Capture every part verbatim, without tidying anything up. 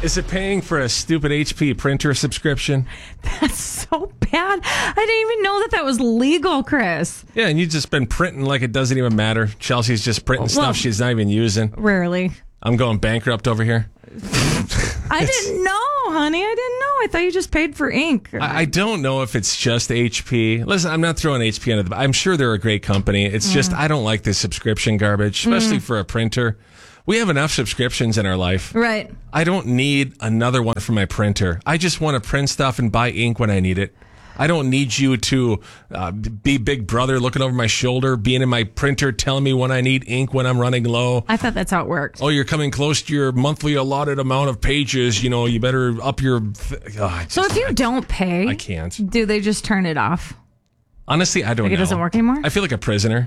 Is it paying for a stupid H P printer subscription? That's so bad. I didn't even know that that was legal, Chris. Yeah, and you've just been printing like it doesn't even matter. Chelsea's just printing Well, stuff she's not even using. Rarely. I'm going bankrupt over here. I didn't know, honey. I didn't know. I thought you just paid for ink. I, I don't know if it's just H P. Listen, I'm not throwing H P under the... I'm sure they're a great company. It's mm. just I don't like this subscription garbage, especially mm. for a printer. We have enough subscriptions in our life. Right. I don't need another one for my printer. I just want to print stuff and buy ink when I need it. I don't need you to uh, be big brother looking over my shoulder, being in my printer, telling me when I need ink, when I'm running low. I thought that's how it worked. Oh, you're coming close to your monthly allotted amount of pages. You know, you better up your... Th- oh, just, so if you I, don't pay... I can't. Do they just turn it off? Honestly, I don't like know. It doesn't work anymore? I feel like a prisoner.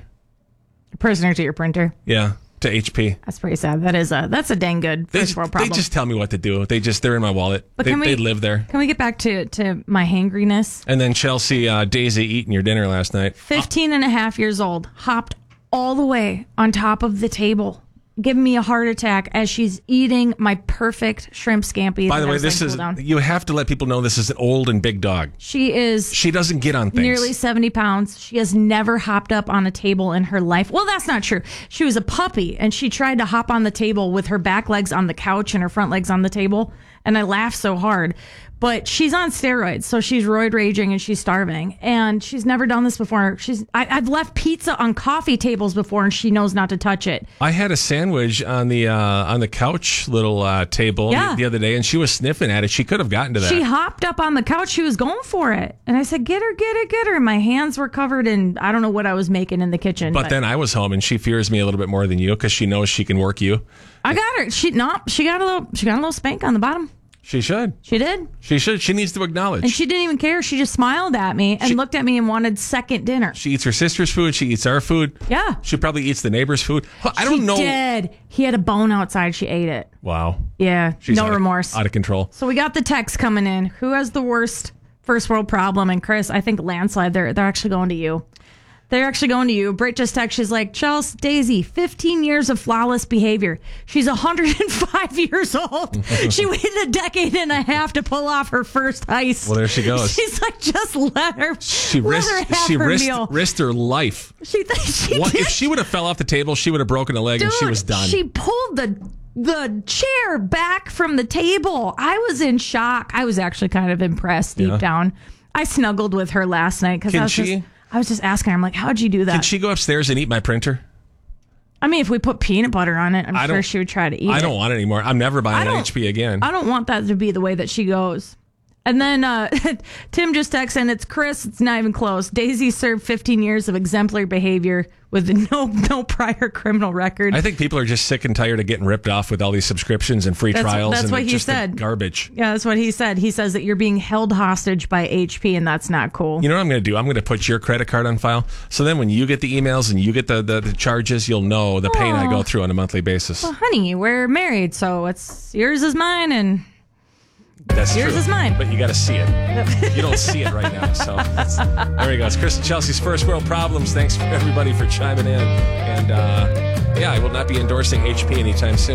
A prisoner to your printer? Yeah. To H P. That's pretty sad. That is a that's a dang good first they, world problem. They just tell me what to do. They just they're in my wallet. But they, can we, they live there. Can we get back to, to my hangriness? And then Chelsea uh, Daisy eating your dinner last night. Fifteen and a half years old, hopped all the way on top of the table, giving me a heart attack as she's eating my perfect shrimp scampi. By the way, this is down. You have to let people know this is an old and big dog. She is. She doesn't get on things. Nearly seventy pounds. She has never hopped up on a table in her life. Well, that's not true. She was a puppy, and she tried to hop on the table with her back legs on the couch and her front legs on the table, and I laughed so hard. But she's on steroids, so she's roid raging and she's starving. And she's never done this before. She's I, I've left pizza on coffee tables before, and she knows not to touch it. I had a sandwich on the uh, on the couch little uh, table yeah. the, the other day, and she was sniffing at it. She could have gotten to that. She hopped up on the couch. She was going for it. And I said, get her, get her, get her. And my hands were covered in, I don't know what I was making in the kitchen. But, but then I was home, and she fears me a little bit more than you because she knows she can work you. I got her. She no, she got a little, she got a little spank on the bottom. She should. She did. She should. She needs to acknowledge. And she didn't even care. She just smiled at me and she, looked at me and wanted second dinner. She eats her sister's food. She eats our food. Yeah. She probably eats the neighbor's food. I don't she know. She did. He had a bone outside. She ate it. Wow. Yeah. She's no out remorse. Of, out of control. So we got the text coming in. Who has the worst first world problem? And Chris, I think landslide. They're they're actually going to you. They're actually going to you. Britt just texted. She's like, Chelsea, Daisy, fifteen years of flawless behavior. She's one hundred five years old. She waited a decade and a half to pull off her first heist. Well, there she goes. She's like, just let her. She let risked. her have she her risked, meal. risked her life. She, th- she what, did. If she would have fell off the table, she would have broken a leg, Dude, and she was done. She pulled the the chair back from the table. I was in shock. I was actually kind of impressed deep yeah. down. I snuggled with her last night because I was she? just. I was just asking her, I'm like, how'd you do that? Can she go upstairs and eat my printer? I mean, if we put peanut butter on it, I'm I sure she would try to eat I it. I don't want it anymore. I'm never buying an H P again. I don't want that to be the way that she goes. And then uh, Tim just texted, and it's Chris. It's not even close. Daisy served fifteen years of exemplary behavior with no no prior criminal record. I think people are just sick and tired of getting ripped off with all these subscriptions and free that's, trials. That's and what he just said. Garbage. Yeah, that's what he said. He says that you're being held hostage by H P, and that's not cool. You know what I'm going to do? I'm going to put your credit card on file. So then when you get the emails and you get the, the, the charges, you'll know the pain I go through on a monthly basis. Well, honey, we're married, so it's yours is mine, and that's yours true. is mine. But you got to see it. You don't see it right now. So that's, there we go. It's Chris and Chelsea's First World Problems. Thanks for everybody for chiming in. And uh, yeah, I will not be endorsing H P anytime soon.